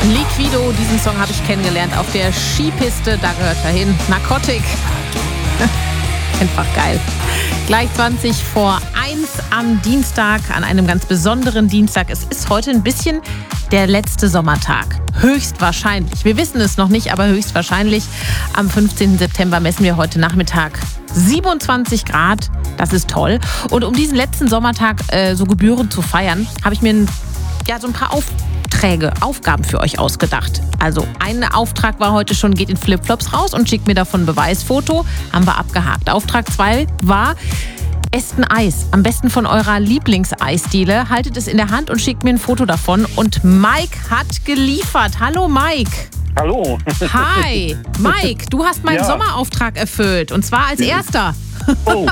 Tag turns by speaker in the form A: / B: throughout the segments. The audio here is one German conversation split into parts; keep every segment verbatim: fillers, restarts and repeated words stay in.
A: Liquido, diesen Song habe ich kennengelernt auf der Skipiste, da gehört er hin. Narcotic. Einfach geil. Gleich zwanzig vor eins am Dienstag, an einem ganz besonderen Dienstag. Es ist heute ein bisschen der letzte Sommertag. Höchstwahrscheinlich. Wir wissen es noch nicht, aber höchstwahrscheinlich. Am fünfzehnten September messen wir heute Nachmittag siebenundzwanzig Grad. Das ist toll. Und um diesen letzten Sommertag äh, so gebührend zu feiern, habe ich mir ein, ja, so ein paar Aufträge, Aufgaben für euch ausgedacht. Also ein Auftrag war heute schon, geht in Flipflops raus und schickt mir davon ein Beweisfoto. Haben wir abgehakt. Auftrag zwei war, esst ein Eis. Am besten von eurer Lieblingseisdiele. Haltet es in der Hand und schickt mir ein Foto davon. Und Mike hat geliefert. Hallo Mike.
B: Hallo.
A: Hi. Mike, du hast meinen ja. Sommerauftrag erfüllt. Und zwar als erster.
B: Oh.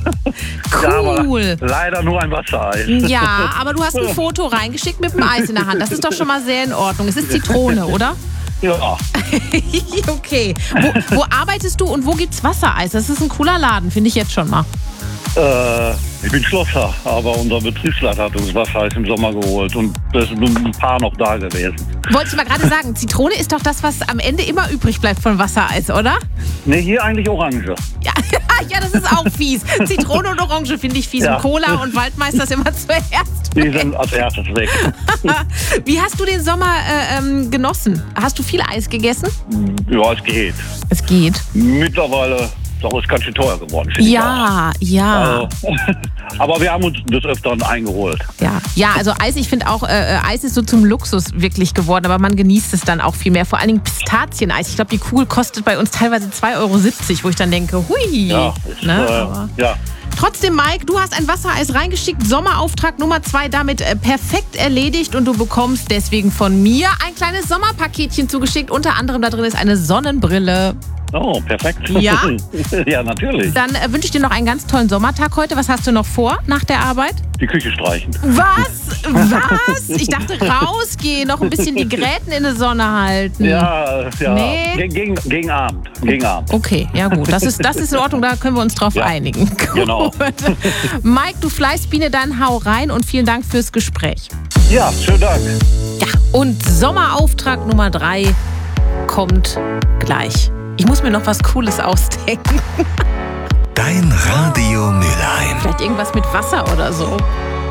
A: Cool.
B: Ja, leider nur ein Wassereis.
A: Ja, aber du hast ein Foto reingeschickt mit dem Eis in der Hand. Das ist doch schon mal sehr in Ordnung. Es ist Zitrone, oder?
B: Ja.
A: Okay. Wo, wo arbeitest du und wo gibt's Wassereis? Das ist ein cooler Laden, finde ich jetzt schon mal.
B: Äh, ich bin Schlosser, aber unser Betriebsleiter hat uns Wassereis im Sommer geholt und es sind ein paar noch da gewesen.
A: Wollte ich mal gerade sagen, Zitrone ist doch das, was am Ende immer übrig bleibt von Wassereis, oder?
B: Ne, hier eigentlich Orange.
A: Ja, ja, das ist auch fies. Zitrone und Orange finde ich fies. Ja. Und Cola und Waldmeister ist immer zuerst.
B: Die sind als erstes weg.
A: Wie hast du den Sommer äh, ähm, genossen? Hast du viel Eis gegessen?
B: Ja, es geht.
A: Es geht.
B: Mittlerweile doch, ist ganz schön teuer geworden.
A: Ja, ja.
B: Also, aber wir haben uns des Öfteren eingeholt.
A: Ja, ja, also Eis, ich finde auch, äh, Eis ist so zum Luxus wirklich geworden, aber man genießt es dann auch viel mehr. Vor allen Dingen Pistazieneis. Ich glaube, die Kugel kostet bei uns teilweise zwei Euro siebzig, wo ich dann denke, hui.
B: Ja, ist,
A: ne?
B: äh,
A: aber
B: ja.
A: Trotzdem, Mike, du hast ein Wassereis reingeschickt. Sommerauftrag Nummer zwei damit äh, perfekt erledigt und du bekommst deswegen von mir ein kleines Sommerpaketchen zugeschickt. Unter anderem da drin ist eine Sonnenbrille.
B: Oh, perfekt.
A: Ja?
B: Ja, natürlich.
A: Dann äh, wünsche ich dir noch einen ganz tollen Sommertag heute. Was hast du noch vor nach der Arbeit?
B: Die Küche streichen.
A: Was? Was? Ich dachte rausgehen, noch ein bisschen die Gräten in der Sonne halten.
B: Ja, ja.
A: Nee.
B: Ge gegen, gegen Abend. Gegen Abend.
A: Okay, ja gut. Das ist, das ist in Ordnung, da können wir uns drauf
B: ja.
A: einigen. Gut.
B: Genau.
A: Mike, du Fleißbiene, dann hau rein und vielen Dank fürs Gespräch.
B: Ja, schönen Dank.
A: Ja, und Sommerauftrag Nummer drei kommt gleich. Ich muss mir noch was Cooles ausdenken.
C: Dein Radio Mülheim.
A: Vielleicht irgendwas mit Wasser oder so.